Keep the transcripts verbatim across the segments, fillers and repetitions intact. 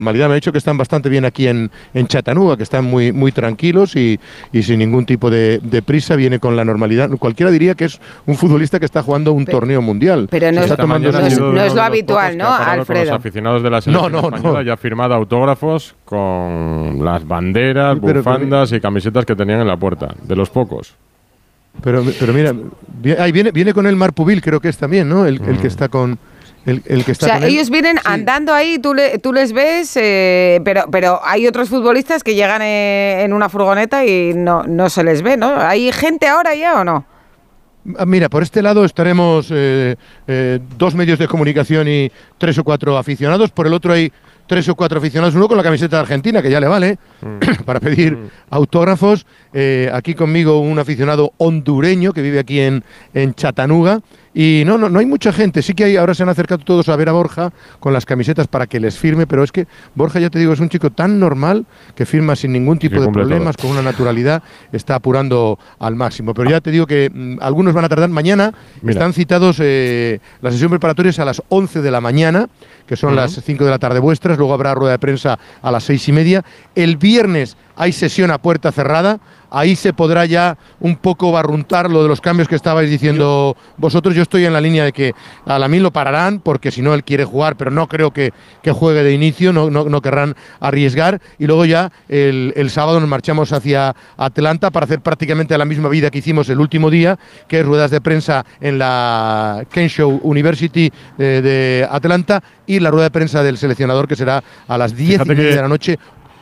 normalidad. Me ha dicho que están bastante bien aquí en, en Chattanooga, que están muy, muy tranquilos y, y sin ningún tipo de, de prisa, viene con la normalidad. Cualquiera diría que es un futbolista que está jugando un pero, torneo mundial. Pero no, está es, tomando no, es, no es lo habitual, ¿no, Alfredo? Con los aficionados de la selección no, no, española no. ya ha firmado autógrafos con las banderas, sí, pero, bufandas pero, y camisetas que tenían en la puerta, de los pocos. Pero, pero mira, ahí viene, viene con el Marpubil, creo que es también, ¿no? El, mm. el que está con... El, el que está o sea, con él. ellos vienen sí. andando ahí, tú, le, tú les ves, eh, pero, pero hay otros futbolistas que llegan eh, en una furgoneta y no, no se les ve, ¿no? ¿Hay gente ahora ya o no? Mira, por este lado estaremos eh, eh, dos medios de comunicación y tres o cuatro aficionados. Por el otro hay tres o cuatro aficionados, uno con la camiseta de Argentina, que ya le vale, mm. para pedir mm. autógrafos. Eh, aquí conmigo un aficionado hondureño que vive aquí en, en Chattanooga. Y no, no, no hay mucha gente. Sí que hay, ahora se han acercado todos a ver a Borja con las camisetas para que les firme, pero es que Borja, ya te digo, es un chico tan normal que firma sin ningún tipo de problemas, todo. Con una naturalidad, está apurando al máximo. Pero ya te digo que mmm, algunos van a tardar. Mañana Mira. están citados eh, la sesión preparatoria es a las once de la mañana, que son uh-huh. las cinco de la tarde vuestras. Luego habrá rueda de prensa a las seis y media. El viernes hay sesión a puerta cerrada. Ahí se podrá ya un poco barruntar lo de los cambios que estabais diciendo yo, vosotros. Yo estoy en la línea de que a Lamine lo pararán, porque si no él quiere jugar, pero no creo que, que juegue de inicio, no, no, no querrán arriesgar. Y luego ya el, el sábado nos marchamos hacia Atlanta para hacer prácticamente la misma vida que hicimos el último día, que es ruedas de prensa en la Kenshaw University de, de Atlanta, y la rueda de prensa del seleccionador, que será a las diez y media de la noche.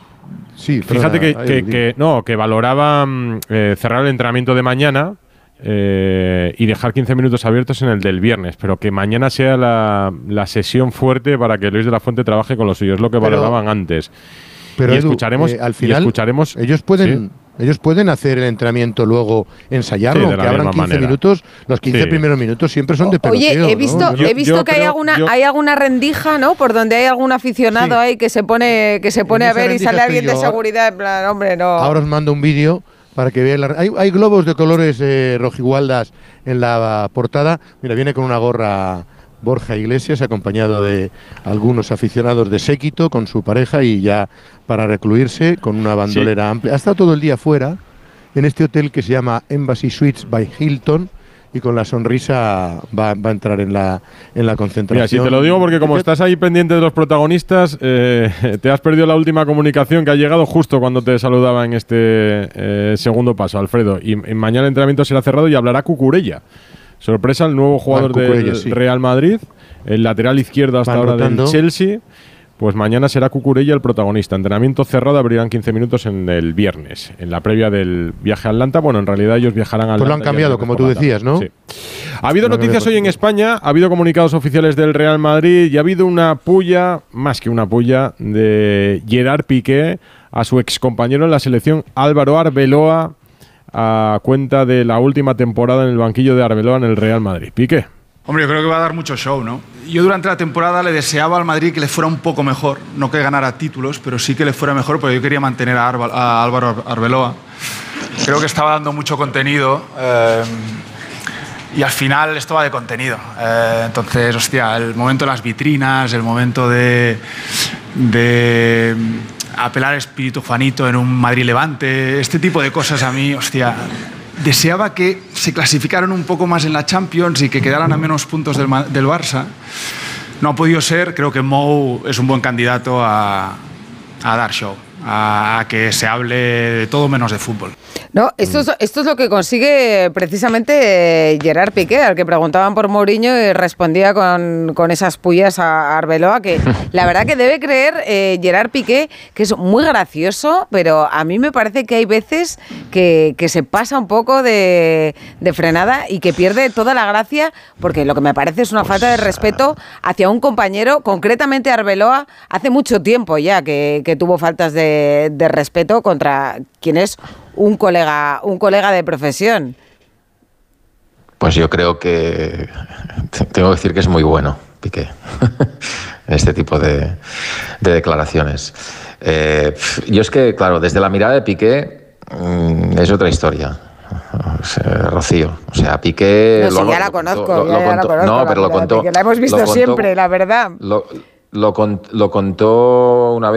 Sí, fíjate perdona, que, que, que no, que valoraba eh, cerrar el entrenamiento de mañana eh, y dejar quince minutos abiertos en el del viernes, pero que mañana sea la, la sesión fuerte para que Luis de la Fuente trabaje con los suyos, es lo que pero, valoraban antes. Pero y Edu, escucharemos, eh, al final, y escucharemos ellos pueden... ¿sí? Ellos pueden hacer el entrenamiento, luego ensayarlo, sí, aunque abran quince manera. minutos, los quince sí. primeros minutos siempre son de peloteo. Oye, he visto, ¿no? yo, he visto que hay alguna, yo, hay alguna rendija, ¿no? Por donde hay algún aficionado sí. ahí que se pone, que se pone a ver y sale alguien yo. de seguridad, en plan, hombre, no. Ahora os mando un vídeo para que veáis. La... Hay, hay globos de colores eh, rojigualdas en la portada. Mira, viene con una gorra Borja Iglesias, acompañado de algunos aficionados de séquito, con su pareja, y ya para recluirse con una bandolera sí. amplia. Ha estado todo el día fuera en este hotel que se llama Embassy Suites by Hilton, y con la sonrisa va, va a entrar en la, en la concentración. Mira, si te lo digo porque como estás ahí pendiente de los protagonistas, eh, te has perdido la última comunicación que ha llegado justo cuando te saludaba en este eh, segundo paso, Alfredo. Y, y mañana el entrenamiento será cerrado y hablará Cucurella. Sorpresa, el nuevo jugador ah, del sí. Real Madrid, el lateral izquierdo hasta ahora del Chelsea. Pues mañana será Cucurella el protagonista. Entrenamiento cerrado, abrirán quince minutos en el viernes, en la previa del viaje a Atlanta. Bueno, en realidad ellos viajarán a Atlanta. Pues lo han cambiado, como tú decías, ¿no? Sí. Ha habido no noticias hoy en España, ha habido comunicados oficiales del Real Madrid y ha habido una pulla, más que una pulla, de Gerard Piqué a su excompañero en la selección, Álvaro Arbeloa, a cuenta de la última temporada en el banquillo de Arbeloa en el Real Madrid. Piqué. Hombre, yo creo que va a dar mucho show, ¿no? Yo durante la temporada le deseaba al Madrid que le fuera un poco mejor, no que ganara títulos, pero sí que le fuera mejor, porque yo quería mantener a, Arba, a Álvaro Arbeloa. Creo que estaba dando mucho contenido eh, y al final esto va de contenido. Eh, entonces, hostia, el momento de las vitrinas, el momento de, de apelar al espíritu Juanito en un Madrid-Levante, este tipo de cosas a mí, hostia... Deseaba que se clasificaran un poco más en la Champions y que quedaran a menos puntos del, del Barça. No ha podido ser. Creo que Mou es un buen candidato a, a dar show, a, a que se hable de todo menos de fútbol. No, esto es, esto es lo que consigue precisamente Gerard Piqué, al que preguntaban por Mourinho y respondía con, con esas pullas a Arbeloa, que la verdad que debe creer eh, Gerard Piqué que es muy gracioso, pero a mí me parece que hay veces que, que se pasa un poco de, de frenada y que pierde toda la gracia, porque lo que me parece es una falta de respeto hacia un compañero, concretamente Arbeloa, hace mucho tiempo ya que, que tuvo faltas de, de respeto contra quien es un colega, un colega de profesión. Pues yo creo que tengo que decir que es muy bueno Piqué en este tipo de, de declaraciones. Eh, yo es que, claro, desde la mirada de Piqué mmm, es otra historia. O sea, Rocío, o sea, Piqué... No, sí, lo, ya lo, la conozco, lo, ya, lo ya contó, la conozco. No, la pero lo contó... Piqué, la hemos visto lo contó, siempre, la verdad. Lo, lo, lo contó una vez.